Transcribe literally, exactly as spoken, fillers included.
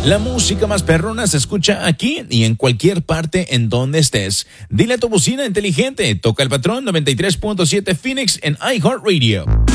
La música más perrona se escucha aquí y en cualquier parte en donde estés. Dile a tu bocina inteligente, toca el patrón noventa y tres punto siete Phoenix en iHeartRadio.